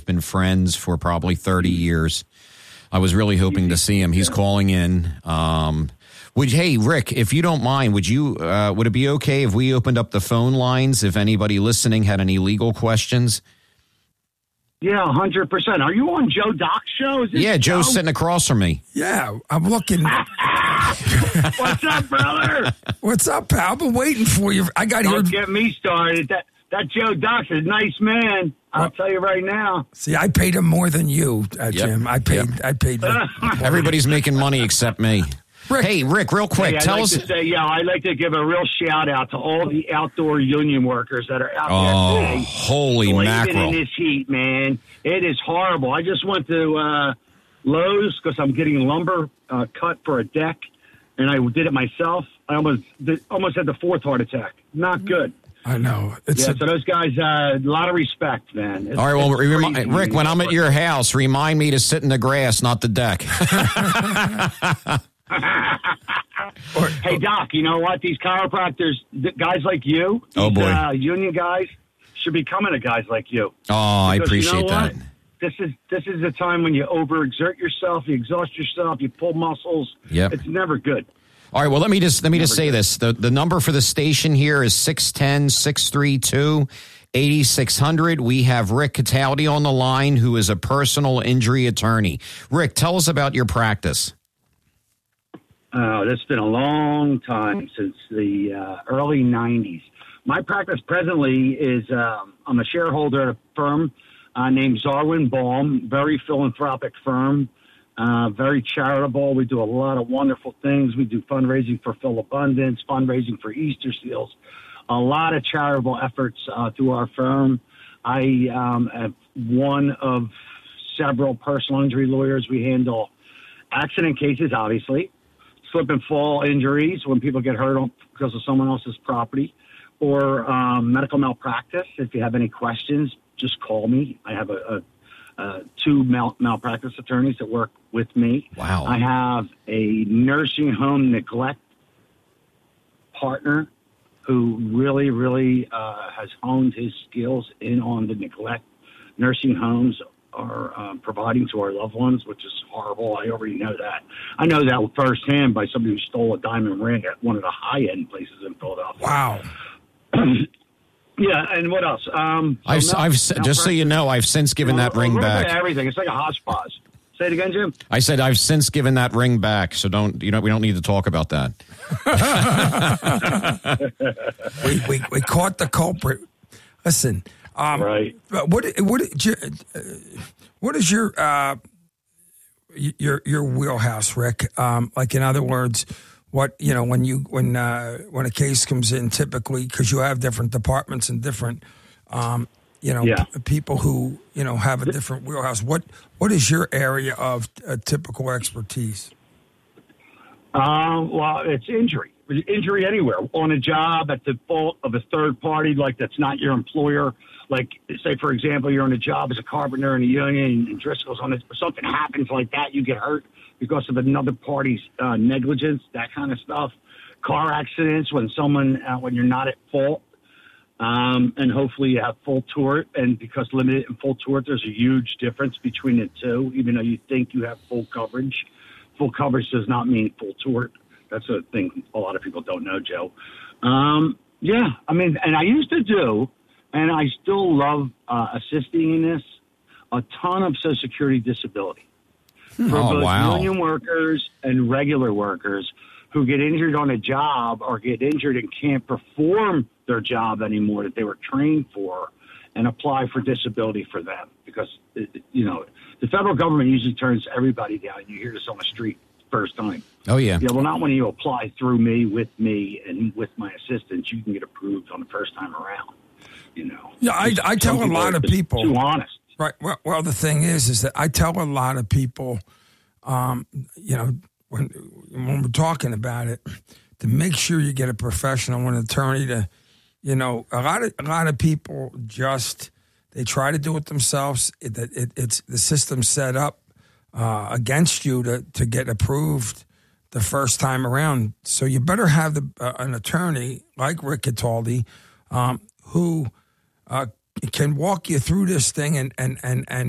been friends for probably 30 years. I was really hoping to see him. He's calling in. Hey, Rick, if you don't mind, would it be okay if we opened up the phone lines if anybody listening had any legal questions? Yeah, 100%. Are you on Joe Doc's show? Yeah, Joe's sitting across from me. Yeah, I'm looking. What's up, brother? What's up, pal? I've been waiting for you. I got here. Don't get me started. That Joe Doc's a nice man. I'll tell you right now. See, I paid him more than you, Jim. I paid. Everybody's making money except me. Rick. Hey, Rick, real quick, tell us. I'd like to give a real shout out to all the outdoor union workers that are out there today. Holy mackerel! In this heat, man, it is horrible. I just went to Lowe's because I'm getting lumber cut for a deck, and I did it myself. I almost had the fourth heart attack. Not good. I know. So those guys, a lot of respect, man. All right, well, Rick, when I'm at your house, remind me to sit in the grass, not the deck. Hey, Doc, you know what? These chiropractors, guys like you, union guys, should be coming to guys like you. Oh, I appreciate that. This is the time when you overexert yourself, you exhaust yourself, you pull muscles. Yep. It's never good. All right, well, let me just say this. The number for the station here is 610-632-8600. We have Rick Cataldi on the line, who is a personal injury attorney. Rick, tell us about your practice. That's been a long time, since the early 90s. My practice presently is I'm a shareholder at a firm named Zarwin Baum, very philanthropic firm, very charitable. We do a lot of wonderful things. We do fundraising for Phil Abundance, fundraising for Easter Seals, a lot of charitable efforts through our firm. I am one of several personal injury lawyers. We handle accident cases, obviously, slip and fall injuries when people get hurt because of someone else's property, or medical malpractice. If you have any questions, just call me. I have two malpractice attorneys that work with me. Wow. I have a nursing home neglect partner who really, really has honed his skills in on the neglect. Nursing homes are providing to our loved ones, which is horrible. I already know that. I know that firsthand by somebody who stole a diamond ring at one of the high-end places in Philadelphia. Wow. Yeah, and what else? Just so you know, I've since given that ring back. Everything. It's like a hodgepodge. Say it again, Jim. I said I've since given that ring back, so we don't need to talk about that. we caught the culprit. Listen. Right. What is your wheelhouse, Rick? Like, in other words, when a case comes in, typically, because you have different departments and different people who have a different wheelhouse. What is your area of typical expertise? Well, it's injury. Injury anywhere, on a job, at the fault of a third party, like that's not your employer. Like, say, for example, you're on a job as a carpenter in a union, and Driscoll's on it. Something happens like that, you get hurt because of another party's negligence, that kind of stuff. Car accidents, when you're not at fault, and hopefully you have full tort. And because limited and full tort, there's a huge difference between the two. Even though you think you have full coverage does not mean full tort. That's a thing a lot of people don't know, Joe. And I used to do, and I still love assisting in this, a ton of Social Security disability for both union workers and regular workers who get injured on a job or get injured and can't perform their job anymore that they were trained for, and apply for disability for them. Because, the federal government usually turns everybody down. You hear this on the street first time. Oh, yeah. Yeah, well, not when you apply through me, with and with my assistance, you can get approved on the first time around, Yeah, I tell a lot of people. Too honest. Right. Well, the thing is that I tell a lot of people, when we're talking about it, to make sure you get a professional, an attorney to, a lot of people just, they try to do it themselves. It's the system set up against you to get approved the first time around. So you better have an attorney like Rick Cataldi who can walk you through this thing and